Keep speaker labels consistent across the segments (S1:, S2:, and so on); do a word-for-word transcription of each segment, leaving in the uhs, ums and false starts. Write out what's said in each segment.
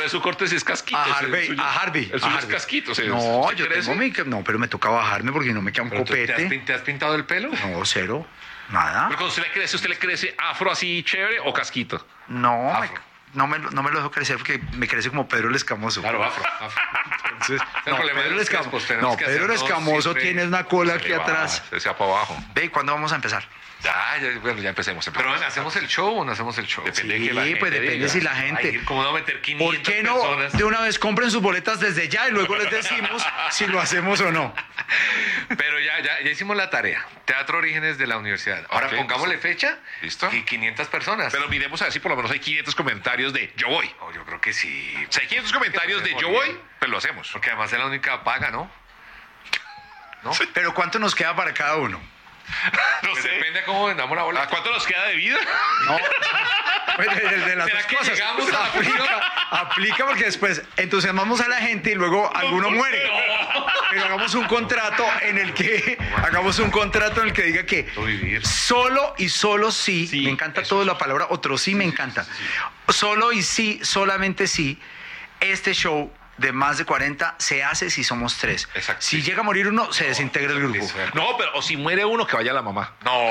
S1: ¿Cuál es su corte? Si es casquito.
S2: A
S1: el
S2: Harvey,
S1: suyo-
S2: a Harvey.
S1: El
S2: a
S1: suyo es
S2: Harvey.
S1: casquito. ¿Se,
S2: No,
S1: se
S2: yo
S1: crece?
S2: tengo mi... No, pero me toca bajarme porque no me queda un
S3: ¿Pero tú te, has,
S2: copete.
S3: pin- te has pintado el pelo?
S2: No, cero. Nada.
S1: Pero cuando usted le crece, ¿usted le crece afro así chévere o casquito?
S2: No, me,
S3: Afro.
S2: no, me, no me lo dejo crecer porque me crece como Pedro el Escamoso.
S3: Claro, afro. afro.
S2: Entonces,
S3: El
S2: no,
S3: problema de
S2: Pedro el
S3: los
S2: Escamoso,
S3: crespos, tenemos
S2: no,
S3: que
S2: Pedro el
S3: hacernos
S2: Escamoso
S3: siempre-
S2: tiene una cola aquí
S1: Se va,
S2: atrás.
S1: Se sea para abajo.
S2: Ve, ¿cuándo vamos a empezar?
S1: Ya, ya, bueno, ya empecemos.
S3: Pero
S1: empecemos.
S3: ven, ¿hacemos el show o no hacemos el show?
S1: Depende
S2: Sí,
S1: de que la gente
S2: pues depende
S1: diga.
S2: si la gente...
S3: Ay, ¿cómo no va a meter quinientas
S2: ¿Por qué no
S3: personas?
S2: de una vez compren sus boletas desde ya y luego les decimos si lo hacemos o no?
S3: Pero ya, ya, ya hicimos la tarea. Teatro Orígenes de la Universidad. Ahora
S1: Ok,
S3: pongámosle
S1: listo.
S3: fecha
S1: ¿Listo?
S3: y quinientas personas.
S1: Pero miremos a ver si por lo menos hay quinientos comentarios de yo voy.
S3: Oh, yo creo que sí.
S1: Si hay quinientos comentarios de yo voy, pues lo hacemos.
S3: Porque además es la única paga, ¿no? ¿No?
S2: Pero ¿cuánto nos queda para cada uno?
S1: No
S3: Pues
S1: sé.
S3: depende de cómo vendamos la bola.
S1: ¿A cuánto nos queda de vida?
S2: No, pues de, de las
S3: ¿Será
S2: dos
S3: que
S2: cosas.
S3: llegamos a la
S2: aplica, aplica porque después entusiasmamos a la gente y luego alguno muere. Pero hagamos un contrato en el que hagamos un contrato en el que diga que
S3: Vivir.
S2: solo y solo sí,
S1: Sí,
S2: me encanta
S1: eso,
S2: todo la palabra otro sí me encanta. Solo y sí, solamente sí, este show de más de cuarenta se hace si somos tres.
S1: Exacto,
S2: Si
S1: sí.
S2: llega a morir uno, se desintegra el grupo.
S3: Eso.
S1: No, pero o si muere uno, que vaya la mamá.
S3: No,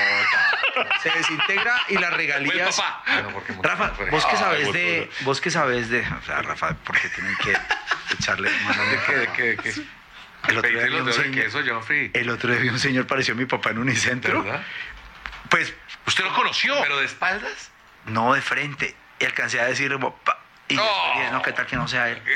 S2: Se desintegra y las regalías.
S1: Fue el papá.
S3: Bueno, porque mucho
S2: Rafa,
S3: más fue.
S2: vos que
S1: Ay,
S2: sabes
S1: vos-
S2: de, vos que sabes de, o sea, Rafa, porque tienen que echarle mano
S3: ¿De qué? ¿De qué? ¿De qué?
S2: El otro día
S3: Pedirle
S2: vi
S3: los
S2: un
S3: dedos de
S2: señor,
S3: queso, Johnfrey.
S2: el otro día vi un señor pareció mi papá en Unicentro.
S3: ¿Verdad?
S2: Pues
S1: ¿Usted lo conoció?
S3: ¿Pero de espaldas?
S2: no de frente. Y alcancé a decirle, papá. Y yo
S1: No.
S2: dije, no, qué tal que no sea él.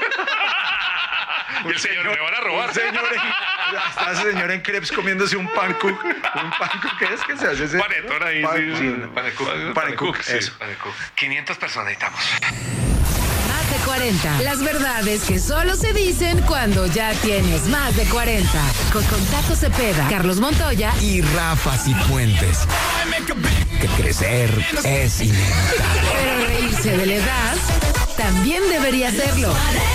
S1: Y el señor, me van a robar.
S2: Un señor en, está ese señor en crepes comiéndose un pancook. Un pancook, ¿qué es que se hace ese?
S1: Panetón ahí,
S2: Pan-
S1: sí, sí.
S3: Panecook.
S2: Panecook,
S1: sí.
S2: eso.
S3: Panecook. quinientas personas necesitamos.
S4: Más de cuarenta. Las verdades que solo se dicen cuando ya tienes más de cuarenta. Con Tato Cepeda, Carlos Montoya y
S5: Y Rafa Cifuentes. Que crecer es inevitable.
S4: pero reírse de la edad también debería hacerlo.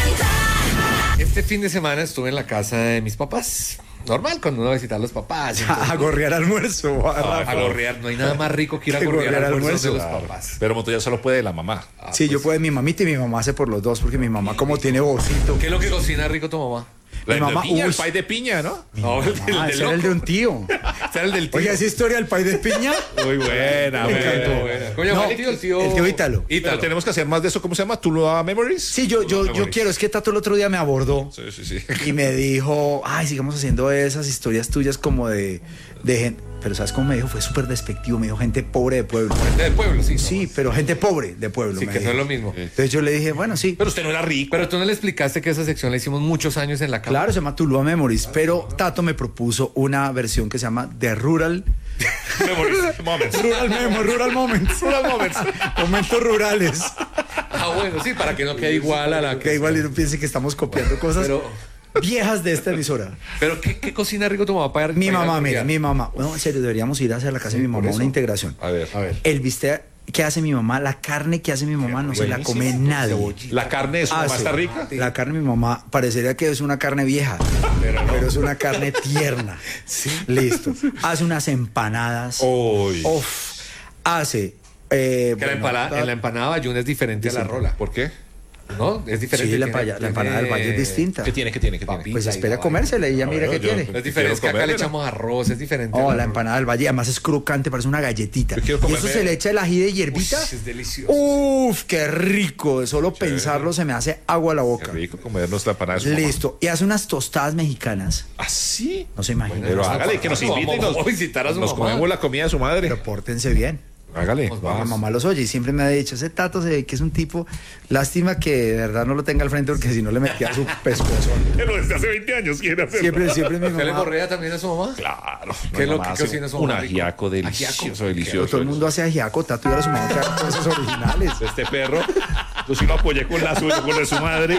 S3: Este fin de semana estuve en la casa de mis papás. Normal, cuando uno va a visitar a los papás.
S2: A gorrear almuerzo. a
S3: A
S2: Rafa.
S3: gorrear. No hay nada más rico que ir a
S2: Que
S3: gorrear
S2: gorrear
S3: almuerzos de los
S2: almuerzo.
S3: papás.
S1: Pero Montoya solo puede la mamá.
S2: Sí, yo puedo de mi mamita y mi mamá hace por los dos, porque mi mamá como tiene vocito.
S3: ¿Qué es lo que cocina rico tu mamá?
S1: La
S2: Mi
S1: de
S2: mamá,
S1: piña,
S2: uy.
S1: el pay de piña, ¿no?
S3: No, el, del-
S2: Ah,
S3: del
S2: ese era el de
S3: loco.
S2: un tío.
S3: Ese era el del tío.
S2: Oye, esa historia del pay de piña.
S1: Muy buena,
S2: Me
S1: buena.
S2: encantó.
S3: Buena. ¿Cómo llama
S2: No,
S3: el tío? El tío...
S2: el tío Ítalo.
S1: Pero
S3: Ítalo.
S1: tenemos que hacer más de eso. ¿Cómo se llama? ¿Tuluá Memories?
S2: Sí, yo, yo, yo quiero, es que Tato el otro día me abordó
S1: Sí, sí, sí.
S2: y me dijo, ay, sigamos haciendo esas historias tuyas como de, de gente. Pero ¿sabes cómo me dijo? Fue súper despectivo, me dijo gente pobre de pueblo.
S3: Del pueblo, sí.
S2: Sí, pero gente pobre de pueblo.
S3: Sí,
S2: me
S3: que no
S2: dijo.
S3: es lo mismo.
S2: Entonces yo le dije, bueno, sí.
S1: Pero usted no era rico.
S3: Pero tú no le explicaste que esa sección la hicimos muchos años en la cama.
S2: Claro, se llama Tuluá Memories, pero Tato me propuso una versión que se llama The Rural.
S1: Memories. Moments.
S2: Rural Memo, Rural Moments.
S1: Rural Moments.
S2: Momentos rurales.
S3: Ah, bueno, sí, para que no quede igual a la
S2: Que igual y no piense que estamos copiando cosas
S3: Pero,
S2: viejas de esta emisora.
S3: pero ¿qué, qué cocina rico tu mamá para
S2: Mi
S3: para ir a
S2: mamá, mira,
S3: gorrear?
S2: mi mamá. No, en serio, deberíamos ir a hacer la casa de mi mamá
S3: eso.
S2: una integración.
S1: A ver, a ver.
S2: El bistec que hace mi mamá, la carne que hace mi mamá, no se la come nadie.
S1: La carne de su mamá
S2: Hace-
S1: está rica.
S2: La carne de mi mamá parecería que es una carne vieja, pero, es una carne tierna. Listo. Hace unas empanadas.
S1: Uy.
S2: Uf. Hace. eh,
S3: Que la
S2: bueno,
S3: empanada, en la empanada bayuna es diferente a la rola.
S1: ¿Por qué?
S3: ¿No? Es diferente.
S2: Sí, la,
S3: tiene-
S2: empaya- la empanada del valle es distinta.
S1: ¿Qué tiene? ¿Qué tiene? ¿Qué tiene?
S3: Papi.
S2: Pues
S3: Pizza y
S2: espera
S3: la
S2: a comérsela y ya mira
S1: No,
S2: qué
S1: yo-
S2: tiene.
S3: Es diferente, es que acá le
S1: comérmela.
S3: echamos arroz, es diferente.
S2: Oh,
S3: a
S2: la empanada del valle, además es crocante, parece una galletita.
S1: Yo quiero
S2: Y eso
S1: comerme-
S2: se le echa el ají de hierbita.
S3: Uy, es delicioso.
S2: Uf, qué rico. De solo pensarlo se me hace agua a la
S1: Qué
S2: boca.
S1: rico comernos la empanada de su mamá.
S2: Listo. Y hace unas tostadas mexicanas.
S1: ¿Ah, sí?
S2: No se imagina.
S1: Pero hágale, que nos
S3: Vamos,
S1: invite y nos,
S3: vamos a visitar a su
S1: nos
S3: mamá.
S1: comemos la comida de su madre.
S2: Pero pórtense bien.
S1: Hágale.
S2: Mi
S1: Vamos.
S2: mamá los oye y siempre me ha dicho, ese Tato se ve que es un tipo, lástima que de verdad no lo tenga al frente porque si no le metía su pescuezo.
S1: Pero desde hace veinte años quiere hacerlo.
S2: Siempre, siempre mi
S3: ¿Usted le
S2: mamá.
S3: gorrea también a su mamá?
S1: Claro.
S3: ¿Qué es lo
S1: Mi mamá
S3: que
S1: hace
S3: cocina su
S1: Un
S3: mamá rico?
S1: ajiaco
S3: Ajiaco.
S1: delicioso,
S2: Pero
S1: delicioso.
S2: todo el mundo hace ajiaco, Tato y ahora su mamá que haga cosas originales.
S1: Este perro, yo sí lo apoyé con la suya, con la de su madre.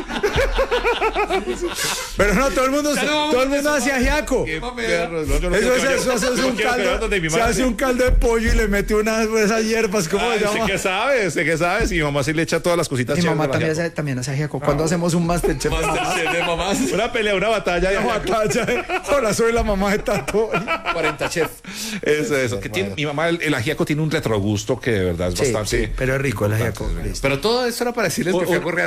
S2: Pero no, todo el mundo, todo el mundo hace ajiaco.
S1: Perro, no, yo no
S2: Eso,
S1: quiero
S2: es,
S1: que vaya-
S2: eso, eso es
S1: yo no
S2: un
S1: quiero que vaya
S2: caldo.
S1: donde mi
S2: Se
S1: madre.
S2: hace un caldo de pollo y le mete unas de esas hierbas. ¿Cómo
S1: Ay,
S2: se
S1: sé
S2: llama?
S1: que sabe, sé que sabe. Si mi mamá sí le echa todas las cositas
S2: Mi
S1: chéveres
S2: mamá
S1: del
S2: también
S1: ajiaco.
S2: hace, también hace ajiaco. ¿Cuándo hacemos un Masterchef?
S3: Masterchef de mamás.
S1: Una pelea, una batalla. de
S2: Una
S1: ajiaco.
S2: batalla. Ahora soy la mamá de Tato.
S3: cuarenta chef.
S1: Eso, eso. Que tiene, mi mamá, el, el ajiaco tiene un retrogusto que de verdad es
S2: Sí,
S1: bastante.
S2: sí, pero es rico el ajiaco. Listo.
S3: Pero todo eso era para decirles que
S1: Un-
S3: fui a
S1: un-
S3: gorrear